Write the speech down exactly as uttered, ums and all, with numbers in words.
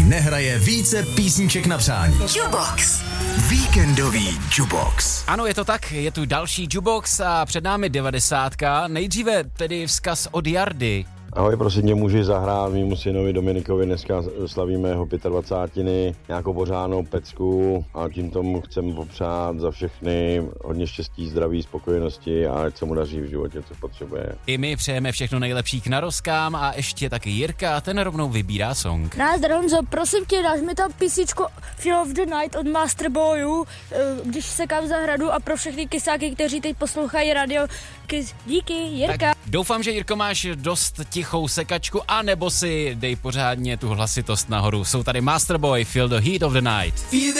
nehraje více písniček na přání. Jukebox. Víkendový Jukebox. Ano, je to tak, je tu další Jukebox a před námi devadesátka. Nejdříve tedy vzkaz od Jardy. Ahoj, prosím tě, můžeš zahrát mému synovi Dominikovi, dneska slavíme jeho dvacátiny, nějakou pořádnou pecku a tímto mu chceme popřát za všechny hodně štěstí, zdraví, spokojenosti a ať se mu daří v životě, co potřebuje. I my přejeme všechno nejlepší k narozkám a ještě taky Jirka, ten rovnou vybírá song. Nazdar Honzo, prosím tě, dáš mi tam písničku Feel of the Night od Masterboyů, když sekám zahradu a pro všechny kysáky, kteří teď poslouchají radio Kiss. Díky, Jirka. Tak doufám, že Jirko máš dost tichou sekačku, anebo si dej pořádně tu hlasitost nahoru. Jsou tady Masterboy, Feel the Heat of the Night.